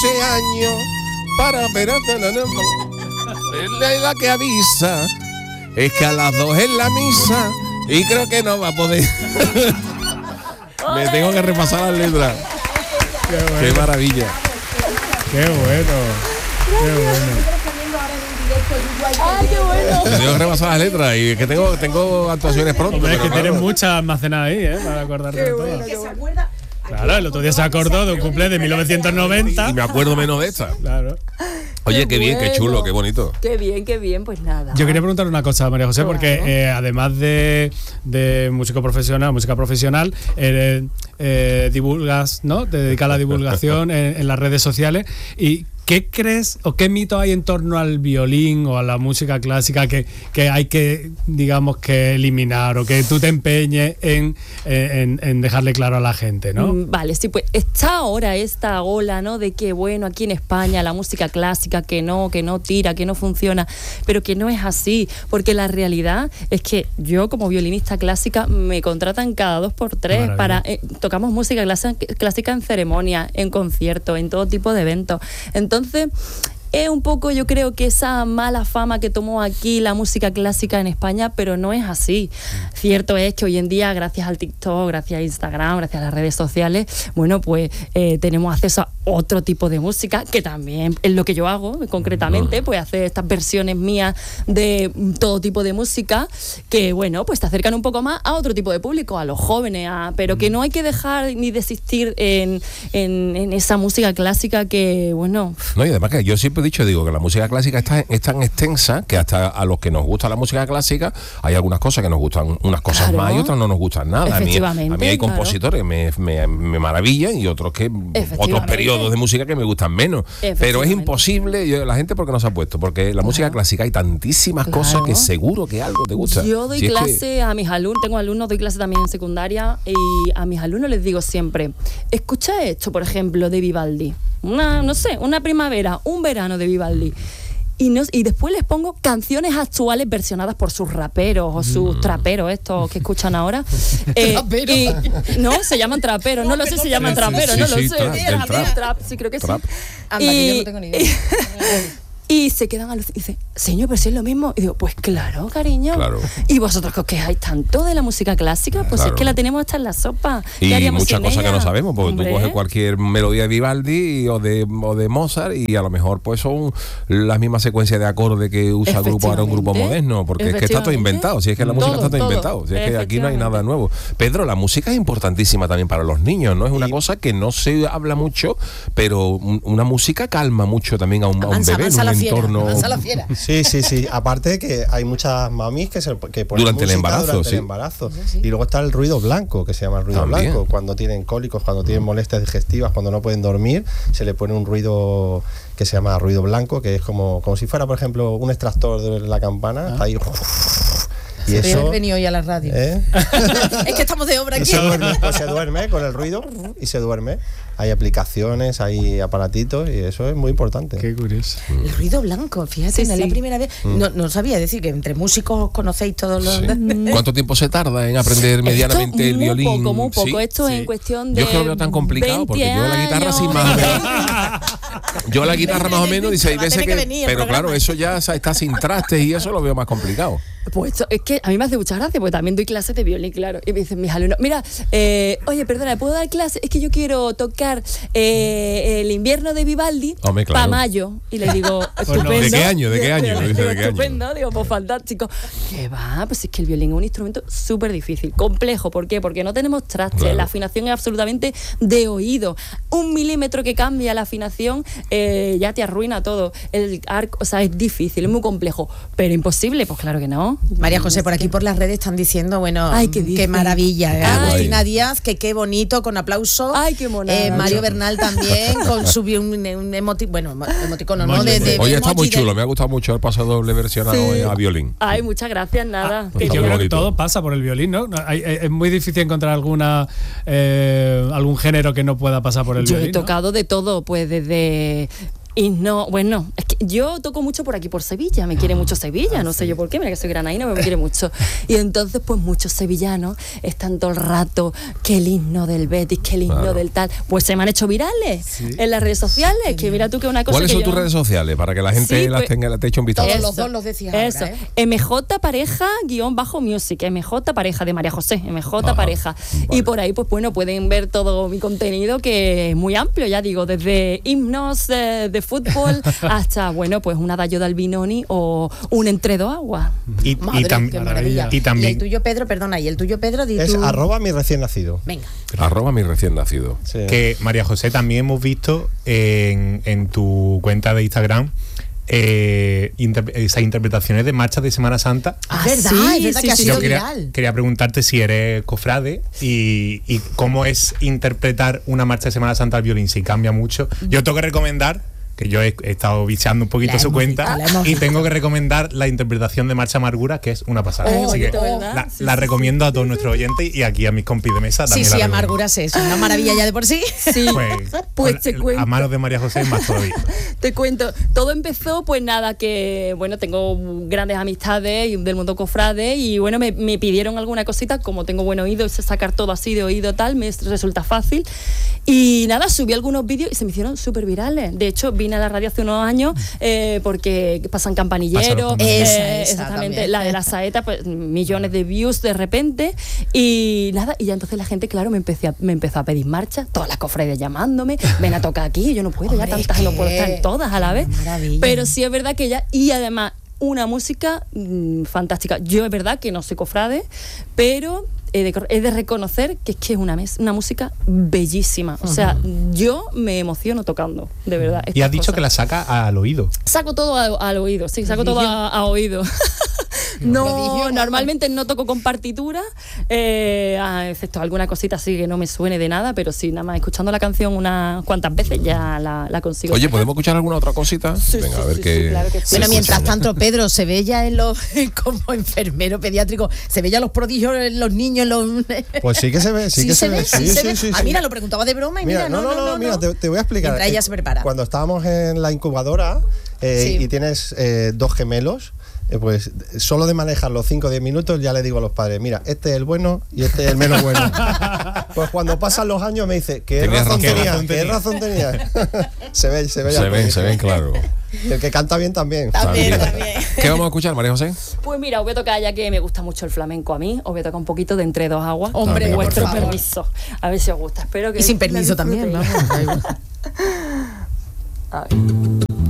12 años para ver la edad que avisa es que a las 2 es la misa y creo que no va a poder. Me tengo que repasar las letras. Qué maravilla. Qué bueno. ¡Ay, qué bueno! Me tengo que repasar las letras y que tengo actuaciones pronto. Hombre, es que claro, tienes muchas almacenadas ahí, para acordarte de todo. Que se acuerda. Claro, el otro día se acordó de un cumple de 1990. Y me acuerdo menos de esta. Claro. Oye, qué bien, qué bueno. chulo, qué bonito. Qué bien, pues nada. Yo quería preguntar una cosa, María José, Claro. porque además de música profesional, divulgas, ¿no? Te dedicas a la divulgación en las redes sociales. ¿Y qué crees o qué mito hay en torno al violín o a la música clásica que hay que, digamos, que eliminar o que tú te empeñes en dejarle claro a la gente, ¿no? Vale, sí, pues está ahora esta ola, ¿no? De que, bueno, aquí en España la música clásica que no tira, que no funciona, pero que no es así, porque la realidad es que yo como violinista clásica me contratan cada 2 por 3 para tocamos música clásica en ceremonia, en conciertos, en todo tipo de eventos. Entonces, es un poco, yo creo que esa mala fama que tomó aquí la música clásica en España, pero no es así. Cierto es que hoy en día, gracias al TikTok, gracias a Instagram, gracias a las redes sociales, bueno, pues tenemos acceso a otro tipo de música, que también es lo que yo hago, concretamente, pues hacer estas versiones mías de todo tipo de música, que, bueno, pues te acercan un poco más a otro tipo de público, a los jóvenes, pero que no hay que dejar ni desistir en esa música clásica que, bueno... No, y además que yo siempre he dicho, digo, que la música clásica es tan extensa que hasta a los que nos gusta la música clásica hay algunas cosas que nos gustan, unas cosas Claro. más y otras no nos gustan nada. A mí hay claro. compositores que me maravillan y otros periodos de música que me gustan menos. Pero es imposible, la gente porque no se ha puesto, porque la música clásica hay tantísimas cosas que seguro que algo te gusta. Yo doy clase a mis alumnos, tengo alumnos, doy clase también en secundaria y a mis alumnos les digo siempre, escucha esto, por ejemplo, de Vivaldi, una primavera, un verano de Vivaldi. Y después les pongo canciones actuales versionadas por sus raperos o sus traperos, estos que escuchan ahora. No, se llaman traperos, no lo sé si se llaman traperos, no lo sé. Trap, sí, creo que sí. Anda, que yo no tengo ni idea. Y se quedan alucinados y dicen, señor, pero si es lo mismo. Y digo, pues claro, cariño. Claro. Y vosotros que os quejáis tanto de la música clásica, pues es que la tenemos hasta en la sopa. Y muchas cosas que no sabemos, porque tú coges cualquier melodía de Vivaldi o de Mozart y a lo mejor pues son las mismas secuencias de acordes que usa el grupo ahora un grupo moderno, porque es que está todo inventado, si es que la música está todo inventado, si es que aquí no hay nada nuevo. Pedro, la música es importantísima también para los niños, ¿no? Es una cosa que no se habla mucho, pero una música calma mucho también a un bebé en un entorno. Sí. Aparte que hay muchas mamis que ponen durante el embarazo. Y luego está el ruido blanco, que se llama el ruido también. blanco. Cuando tienen cólicos, cuando tienen molestias digestivas, cuando no pueden dormir, se le pone un ruido que se llama ruido blanco, que es como si fuera, por ejemplo, un extractor de la campana. Está ahí. Y Se eso venido hoy a la radio. Es que estamos de obra aquí. Se duerme con el ruido y se duerme. Hay aplicaciones, hay aparatitos y eso es muy importante. Qué curioso. El ruido blanco, fíjate, no es la primera vez. No sabía decir que entre músicos os conocéis todos los... ¿Cuánto tiempo se tarda en aprender medianamente el violín? Muy poco. Esto es en cuestión de... Yo es que lo veo tan complicado porque yo la guitarra sin más o menos. Yo la guitarra más o menos dice, hay veces que... Pero claro, eso ya está sin trastes y eso lo veo más complicado. Pues esto, es que a mí me hace mucha gracia, porque también doy clases de violín, claro. Y me dicen mis alumnos, mira, oye, perdona, ¿puedo dar clase? Es que yo quiero tocar el invierno de Vivaldi para mayo. Y le digo, estupendo. ¿De qué año? Dice, ¿de qué estupendo, año? digo, pues fantástico. ¿Qué va? Pues es que el violín es un instrumento súper difícil, complejo. ¿Por qué? Porque no tenemos trastes, claro. La afinación es absolutamente de oído. 1 milímetro que cambia la afinación ya te arruina todo. El arco, o sea, es difícil, es muy complejo, pero imposible, pues claro que no. María José, por aquí por las redes están diciendo, bueno, ay, qué maravilla. Agustina Díaz, que qué bonito, con aplauso. Ay, qué mona. Mario Bernal también, con su un emoticono, ¿no? Oye, está muy chulo, me ha gustado mucho el paso doble versionado a violín. Ay, muchas gracias, nada. Yo creo que todo pasa por el violín, ¿no? Es muy difícil encontrar algún género que no pueda pasar por el violín. Yo he tocado de todo, pues desde... Y no, bueno, es que yo toco mucho por aquí, por Sevilla, me quiere mucho Sevilla, no sé yo por qué, mira que soy granaína, pero me quiere mucho. Y entonces, pues muchos sevillanos están todo el rato, que el himno del Betis, que el himno del tal, pues se me han hecho virales en las redes sociales, que mira tú que una cosa. ¿Cuáles son tus redes sociales? Para que la gente las tenga, te eche un vistazo. Todos los dos los decías eso. ahora, MJ Pareja _music, MJ Pareja de María José, MJ Pareja. Vale. Y por ahí, pues bueno, pueden ver todo mi contenido, que es muy amplio, ya digo, desde himnos de fútbol hasta, bueno, pues una Dayo de Albinoni o un Entre dos aguas. Y también. Y el tuyo, Pedro, perdona, y el tuyo, Pedro, es @mi recién nacido. Venga. @mi recién nacido. Sí. Que María José, también hemos visto en tu cuenta de Instagram esas interpretaciones de marchas de Semana Santa. Es verdad que ha sido viral. Quería preguntarte si eres cofrade y cómo es interpretar una marcha de Semana Santa al violín, si cambia mucho. Yo tengo que recomendar, que yo he estado viciando un poquito su cuenta, y tengo que recomendar la interpretación de Marcha Amargura, que es una pasada. Así que la recomiendo a todos nuestros oyentes y aquí a mis compis de mesa también. Sí, Amarguras es una maravilla ya de por sí. Sí, pues te cuento. A manos de María José más todavía. Te cuento, todo empezó, pues nada, que bueno, tengo grandes amistades del mundo cofrade y bueno, me pidieron alguna cosita, como tengo buen oído y sé sacar todo así de oído tal, me resulta fácil. Y nada, subí algunos vídeos y se me hicieron súper virales. De hecho, vine a la radio hace unos años porque pasan campanilleros, exactamente, la de la saeta, pues millones de views de repente y nada, y ya entonces la gente, claro, me empezó a pedir marcha, todas las cofrades llamándome, ven a tocar aquí, yo no puedo, ya tantas, no puedo estar en todas a la vez. Maravilla. Pero sí es verdad que ya, y además una música fantástica. Yo es verdad que no soy cofrade, pero he de reconocer que es una música bellísima. O sea, yo me emociono tocando, de verdad. Y has dicho que la saca al oído. Saco todo al oído, sí, saco todo a oído. No, normalmente no toco con partitura, excepto alguna cosita así que no me suene de nada, pero sí, nada más escuchando la canción unas cuantas veces ya la consigo. Oye, ¿podemos escuchar alguna otra cosita? Sí, venga, sí, a ver sí, qué. sí, claro que sí. Bueno, mientras tanto, Pedro, se ve ya como enfermero pediátrico, se ve ya los prodigios en los niños. Pues sí que se ve, sí que se ve. Sí. Mira, lo preguntaba de broma y mira, no. Mira, te voy a explicar. Mientras ella se prepara. Cuando estábamos en la incubadora y tienes 2 gemelos, pues solo de manejar los 5 o 10 minutos ya le digo a los padres, mira, este es el bueno y este es el menos bueno. Pues cuando pasan los años me dice, ¿qué razón tenía? Se ven, claro. El que canta bien también. También. ¿Qué vamos a escuchar, María José? Pues mira, os voy a tocar, ya que me gusta mucho el flamenco a mí, os voy a tocar un poquito de Entre dos aguas. Hombre, con vuestro permiso. A ver si os gusta. Espero que y sin permiso también, vamos. A ver.